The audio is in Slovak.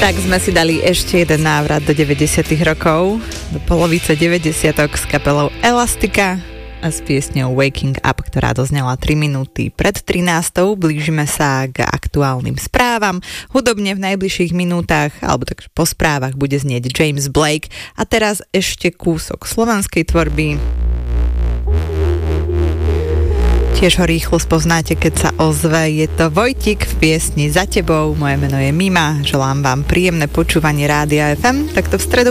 Tak sme si dali ešte jeden návrat do 90. rokov, do polovice 90-tok s kapelou Elastica a s piesňou Waking Up, ktorá doznala 3 minúty pred 13. Blížime sa k aktuálnym správam. Hudobne v najbližších minútach, alebo tak po správach bude znieť James Blake. A teraz ešte kúsok slovenskej tvorby. Tiež ho rýchlo spoznáte, keď sa ozve. Je to Vojtik v piesni Za tebou. Moje meno je Mima. Želám vám príjemné počúvanie Rádia FM. Takto v stredu